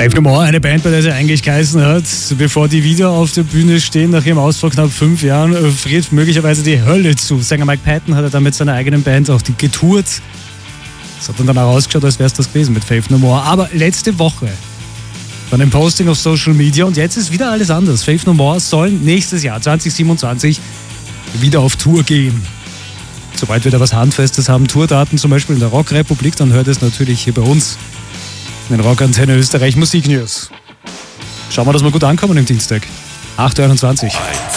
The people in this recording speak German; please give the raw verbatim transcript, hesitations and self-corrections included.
Faith No More, eine Band, bei der sie eigentlich geheißen hat, bevor die wieder auf der Bühne stehen, nach ihrem Aus vor knapp fünf Jahren, friert möglicherweise die Hölle zu. Sänger Mike Patton hat er dann mit seiner eigenen Band auch die getourt. Das hat dann danach ausgeschaut, als wäre es das gewesen mit Faith No More. Aber letzte Woche von dem Posting auf Social Media und jetzt ist wieder alles anders. Faith No More sollen nächstes Jahr, zwanzig siebenundzwanzig, wieder auf Tour gehen. Sobald wir da was Handfestes haben, Tourdaten zum Beispiel in der Rockrepublik, dann hört es natürlich hier bei uns in den Rockantenne Österreich Musiknews. Schauen wir, dass wir gut ankommen im Dienstag. acht Uhr einundzwanzig.